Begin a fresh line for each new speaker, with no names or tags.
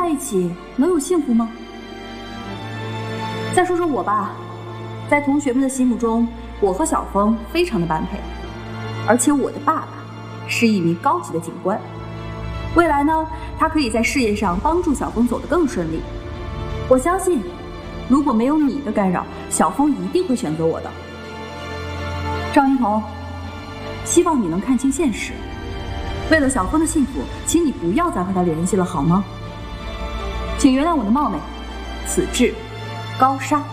在一起能有幸福吗？再说说我吧，在同学们的心目中，我和小峰非常的般配，而且我的爸爸是一名高级的警官，未来呢，他可以在事业上帮助小峰走得更顺利。我相信，如果没有你的干扰，小峰一定会选择我的。赵云彤，希望你能看清现实，为了小峰的幸福，请你不要再和他联系了，好吗？请原谅我的冒昧，此致高沙。